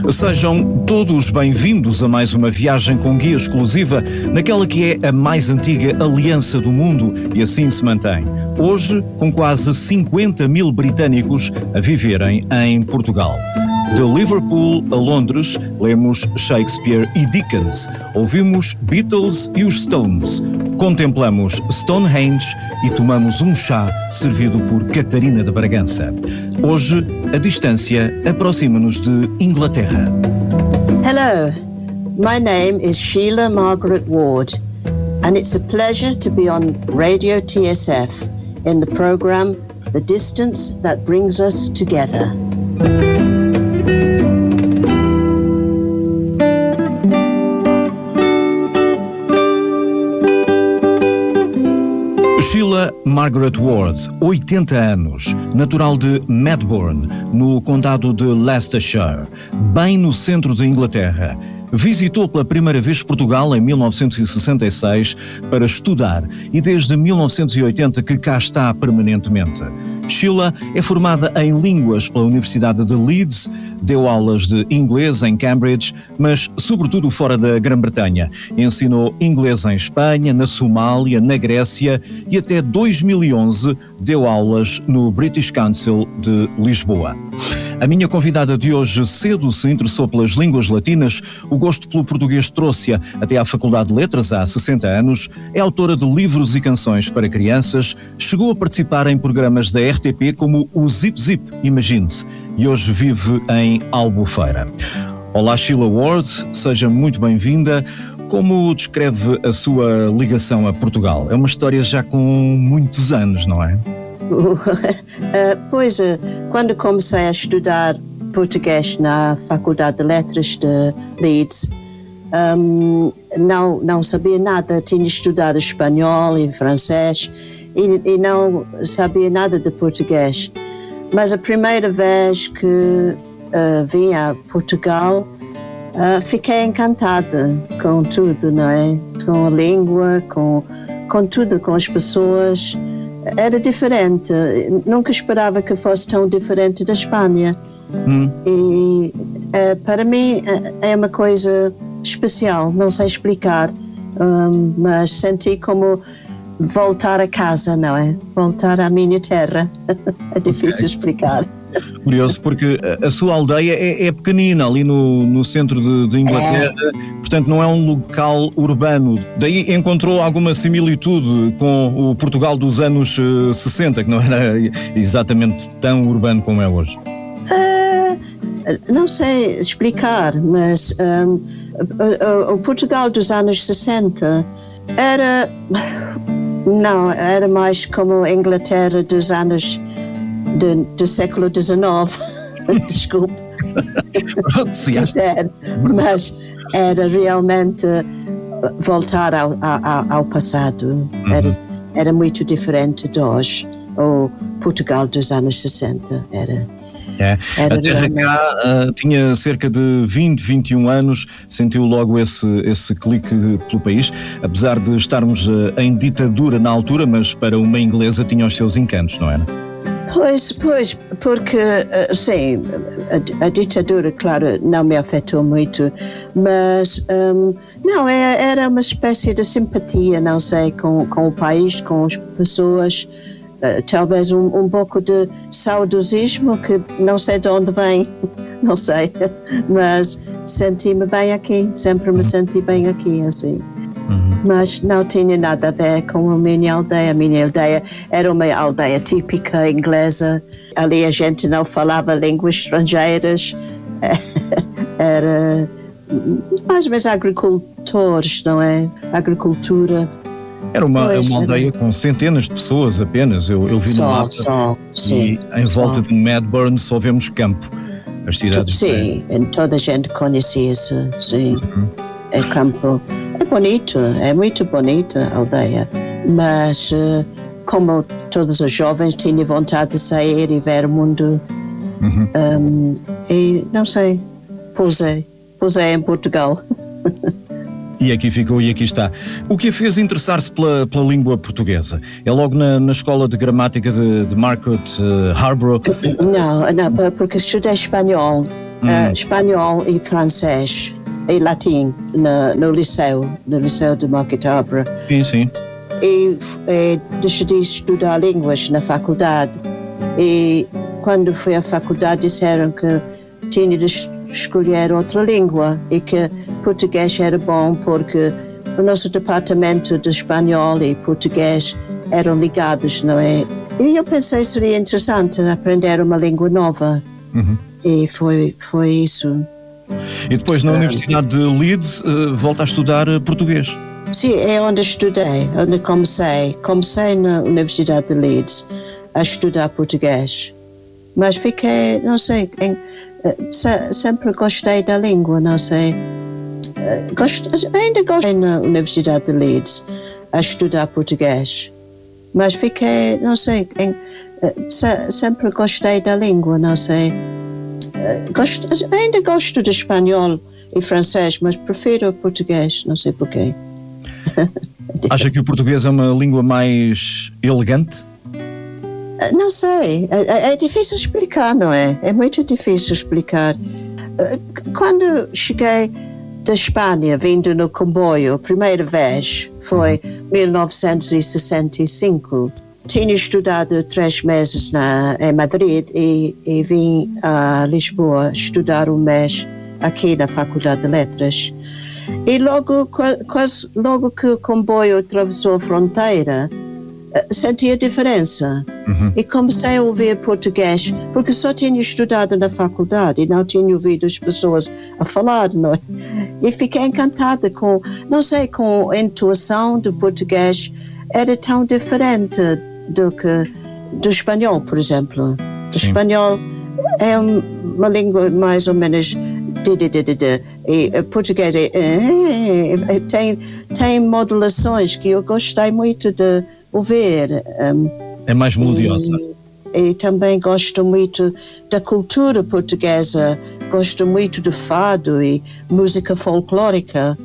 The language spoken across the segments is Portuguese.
Sejam todos bem-vindos a mais uma viagem com guia exclusiva naquela que é a mais antiga aliança do mundo e assim se mantém. Hoje, com quase 50 mil britânicos a viverem em Portugal. De Liverpool a Londres, lemos Shakespeare e Dickens, ouvimos Beatles e os Stones, contemplamos Stonehenge e tomamos um chá servido por Catarina de Bragança. Hoje, a distância aproxima-nos de Inglaterra. Hello, my name is Sheila Margaret Ward, and it's a pleasure to be on Radio TSF in the program The Distance That Brings Us Together. Sheila Margaret Ward, 80 anos, natural de Medbourne, no condado de Leicestershire, bem no centro da Inglaterra. Visitou pela primeira vez Portugal em 1966 para estudar e desde 1980 que cá está permanentemente. Sheila é formada em línguas pela Universidade de Leeds, deu aulas de inglês em Cambridge, mas sobretudo fora da Grã-Bretanha. Ensinou inglês em Espanha, na Somália, na Grécia e até 2011 deu aulas no British Council de Lisboa. A minha convidada de hoje cedo se interessou pelas línguas latinas, o gosto pelo português trouxe-a até à Faculdade de Letras há 60 anos, é autora de livros e canções para crianças, chegou a participar em programas da RTP como o Zip Zip, imagine-se, e hoje vive em Albufeira. Olá Sheila Ward, seja muito bem-vinda. Como descreve a sua ligação a Portugal? É uma história já com muitos anos, não é? Quando comecei a estudar português na Faculdade de Letras de Leeds, não sabia nada, tinha estudado espanhol e francês e não sabia nada de português. Mas a primeira vez que vim a Portugal, fiquei encantada com tudo, não é? Com a língua, com tudo, com as pessoas. Era diferente, nunca esperava que fosse tão diferente da Espanha. E para mim é uma coisa especial, não sei explicar, mas senti como voltar a casa, não é? Voltar à minha terra. É difícil explicar. Curioso, porque a sua aldeia é pequenina, ali no centro de Inglaterra, portanto não é um local urbano. Daí encontrou alguma similitude com o Portugal dos anos 60, que não era exatamente tão urbano como é hoje? Não sei explicar, mas o Portugal dos anos 60 era mais como a Inglaterra dos anos do século XIX, desculpe dizer, mas era realmente voltar ao passado. Era muito diferente de hoje. O Portugal dos anos 60 era a terra cá tinha cerca de 21 anos, sentiu logo esse clique pelo país, apesar de estarmos em ditadura na altura, mas para uma inglesa tinha os seus encantos, não era? Pois, porque, sim, a ditadura, claro, não me afetou muito, mas, era uma espécie de simpatia, não sei, com o país, com as pessoas, talvez um pouco de saudosismo, que não sei de onde vem, não sei, mas senti-me bem aqui, sempre me senti bem aqui, assim. Mas não tinha nada a ver com a minha aldeia. A minha aldeia era uma aldeia típica inglesa. Ali a gente não falava línguas estrangeiras. Era mais ou menos agricultores, não é? Agricultura. Era uma aldeia com centenas de pessoas apenas. Eu vi no mapa. Sim, em volta de Medbourne só vemos campo. As cidades. Sim, toda a gente conhecia-se, sim. É campo. É bonito, é muito bonita a aldeia, mas como todos os jovens tinha vontade de sair e ver o mundo, e não sei, pousei em Portugal. E aqui ficou e aqui está. O que a fez interessar-se pela língua portuguesa? É logo na escola de gramática de Margaret Harborough? Não, porque estudei espanhol espanhol e francês e latim no liceu de Moquitabra. Sim. E decidi estudar línguas na faculdade. E quando fui à faculdade disseram que tinha de escolher outra língua e que português era bom porque o nosso departamento de espanhol e português eram ligados, não é? E eu pensei que seria interessante aprender uma língua nova. E foi isso. E depois na Universidade de Leeds volta a estudar português. Sim, é onde estudei, onde comecei. Comecei na Universidade de Leeds a estudar português. Mas fiquei, não sei, sempre gostei da língua, não sei. Ainda gostei na Universidade de Leeds a estudar português. Mas fiquei, não sei, sempre gostei da língua, não sei. Ainda gosto de espanhol e francês, mas prefiro o português, não sei porquê. Acha que o português é uma língua mais elegante? Não sei, é difícil explicar, não é? É muito difícil explicar. Quando cheguei da Espanha, vindo no comboio, a primeira vez foi 1965. Tinha estudado 3 meses em Madrid e vim a Lisboa estudar um mês aqui na Faculdade de Letras. E logo que o comboio atravessou a fronteira, senti a diferença. E comecei a ouvir português, porque só tinha estudado na faculdade e não tinha ouvido as pessoas a falar, não é? E fiquei encantada com a intuação do português, era tão diferente do espanhol, por exemplo. O espanhol é uma língua mais ou menos e português tem modulações que eu gostei muito de ouvir. É mais melodiosa. E também gosto muito da cultura portuguesa, gosto muito de fado e música folclórica.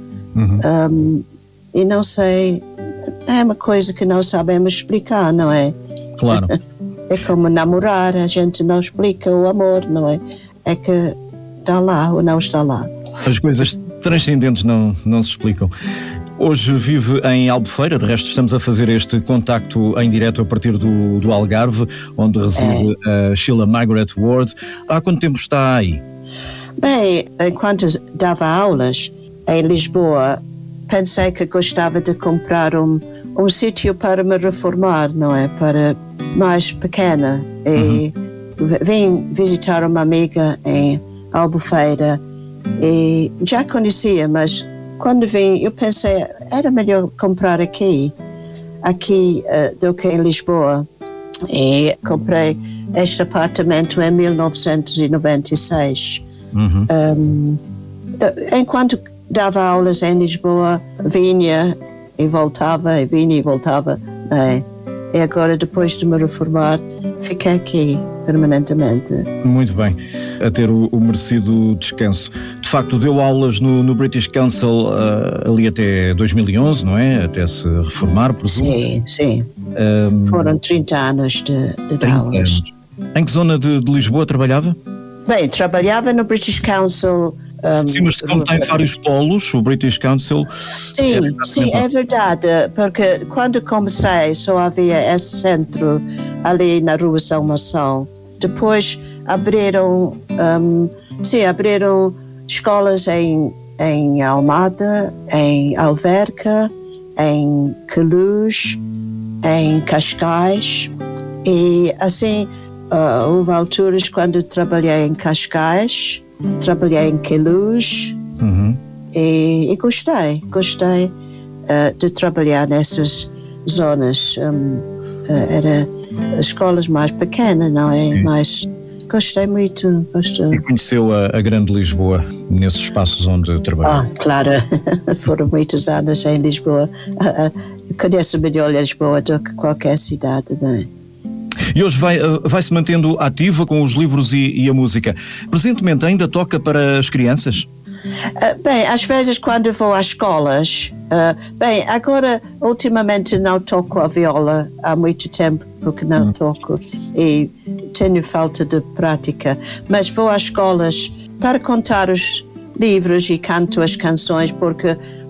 E não sei, é uma coisa que não sabemos explicar, não é? Claro. É como namorar, a gente não explica o amor, não é? É que está lá ou não está lá. As coisas transcendentes não se explicam. Hoje vive em Albufeira, de resto estamos a fazer este contacto em direto a partir do Algarve, onde reside a Sheila Margaret Ward. Há quanto tempo está aí? Bem, enquanto dava aulas em Lisboa, pensei que gostava de comprar um sítio para me reformar, não é? Para mais pequena. E vim visitar uma amiga em Albufeira e já conhecia, mas quando vim eu pensei era melhor comprar aqui do que em Lisboa, e comprei este apartamento em 1996. Enquanto dava aulas em Lisboa, vinha e voltava, e agora, depois de me reformar, fiquei aqui permanentemente. Muito bem, a ter o merecido descanso. De facto, deu aulas no British Council ali até 2011, não é? Até se reformar, presumo. Sim. Foram 30 anos de aulas. Em que zona de Lisboa trabalhava? Bem, trabalhava no British Council. Sim, mas como tem vários polos, o British Council... Sim, é verdade, porque quando comecei só havia esse centro ali na Rua São Marçal. Depois abriram escolas em Almada, em Alverca, em Queluz, em Cascais. E assim, houve alturas quando trabalhei em Cascais, trabalhei em Queluz e gostei de trabalhar nessas zonas. Era escolas mais pequenas, não é? Mas gostei muito. E conheceu a grande Lisboa nesses espaços onde trabalhou? Claro, foram muitos anos em Lisboa. Eu conheço melhor Lisboa do que qualquer cidade, não é? E hoje vai se mantendo ativa com os livros e a música. Presentemente ainda toca para as crianças? Bem, às vezes quando vou às escolas, bem, agora ultimamente não toco a viola há muito tempo, porque não toco e tenho falta de prática, mas vou às escolas para contar os livros e canto as canções, porque